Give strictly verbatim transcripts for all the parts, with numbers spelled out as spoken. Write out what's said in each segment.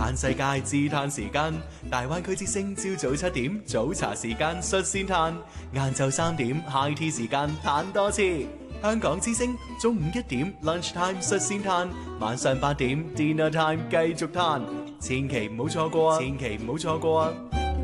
嘆世界自嘆時間，大灣區之聲朝早七點早茶時間率先嘆，晏晝三點 high tea 時間嘆多次。香港之聲中午一點 lunch time 率先嘆，晚上八點 dinner time 繼續嘆，千祈唔好錯過啊！千祈唔好錯過啊！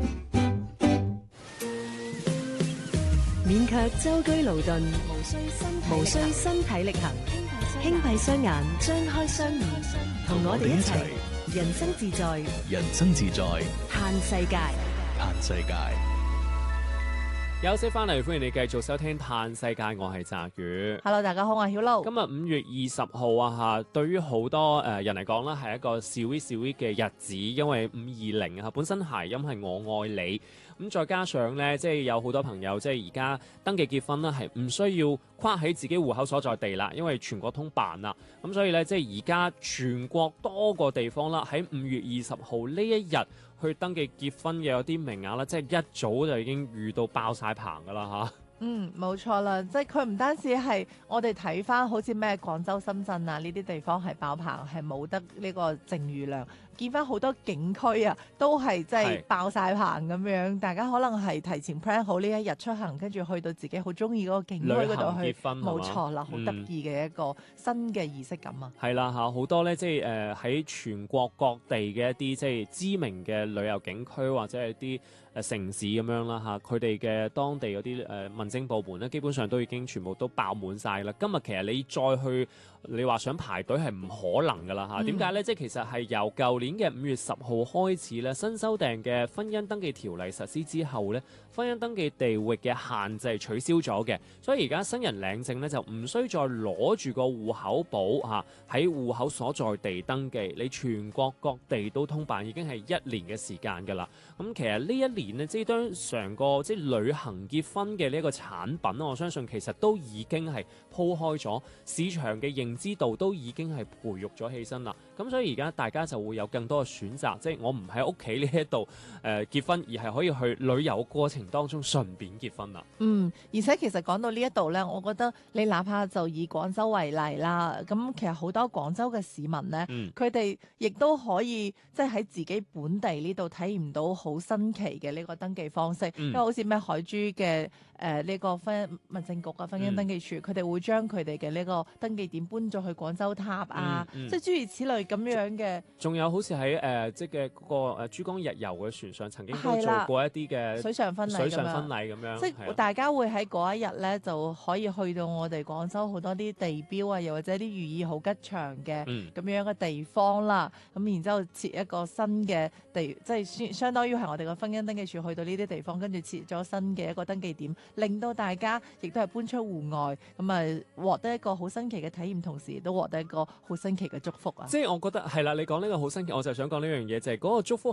勉強舟車勞頓，無需身體力行，輕閉雙眼，張開雙耳，同我哋一齊人生自在， 人生自在， 嘆世界， 嘆世界。 休息翻嚟，歡迎你繼續收聽《嘆世界》，我係澤宇。 Hello， 大家好，我係曉露。 今日五月二十號啊，嚇，對於好多誒人嚟講咧，係一個 sweet sweet 嘅日子，因為五二零啊，本身諧音係我愛你，咁再加上咧，即係有好多朋友即係而家登記結婚咧，係唔需要跨喺自己戶口所在地啦，因為全國通辦啦，咁所以咧，即係而家全國多個地方啦，喺五月二十號呢一日去登記結婚嘅有啲名額啦，即係一早就已經預到爆晒棚噶啦嚇。 嗯，冇錯啦，即係佢唔單止係我哋睇翻，好似咩廣州、深圳啊呢啲地方係爆棚，係冇得呢個剩餘量。見翻好多景區啊，都係即係爆晒棚咁樣。大家可能係提前 plan 好呢一日出行，跟住去到自己好中意嗰個景區嗰度去。冇錯啦，好得意嘅一個新嘅儀式感啊！ 係啦嚇，好多咧即係誒喺全國各地嘅一啲即係知名嘅旅遊景區或者係啲誒城市咁樣啦嚇，佢哋嘅當地嗰啲誒民政部門咧，基本上都已經全部都爆滿晒啦。今日其實你再去，你話想排隊係唔可能噶啦嚇。點解咧？即係其實係由舊年嘅五月十號開始咧，新修訂嘅婚姻登記條例實施之後咧，婚姻登記地域嘅限制取消咗嘅，所以而家新人領證咧就唔需再攞住個戶口簿嚇喺戶口所在地登記，你全國各地都通辦已經係一年嘅時間㗎啦。咁其實呢一年呢，即係當成個即係旅行結婚嘅呢一個產品，我相信其實都已經係鋪開咗市場嘅認知度，都已經係培育咗起身啦。咁所以而家大家就會有更多嘅選擇，即係我唔喺屋企呢一度誒結婚，而係可以去旅遊過程當中順便結婚啦。 嗯，而且其實講到呢一度呢，我覺得你哪怕就以廣州為例啦，咁其實好多廣州嘅市民呢，佢哋亦都可以即係喺自己本地呢度體驗到好新奇嘅呢個登記方式，嗯、因為好似咩海珠嘅誒呢個婚民政局啊婚姻登記處，佢哋、嗯、會將佢哋嘅呢個登記點搬咗去廣州塔啊，嗯嗯、即係諸如此類咁樣嘅。仲有好似喺誒即係嗰個誒珠江日遊嘅船上曾經都做過一啲嘅水上婚禮水上婚禮咁樣，即係大家會喺嗰一日咧就可以去到我哋廣州好多啲地標啊，又或者啲寓意好吉祥嘅咁樣嘅地方啦。咁、嗯、然之後設一個新嘅地，即係相相當於係我哋嘅婚姻登記處去到呢啲地方，跟住設咗新嘅一個登記點，令到大家亦都係搬出戶外，咁啊獲得一個好新奇嘅體驗，同時亦都獲得一個好新奇嘅祝福啊！即係我覺得係啦，你講呢個好新奇，我就想講呢樣嘢，就係、是、嗰個祝福。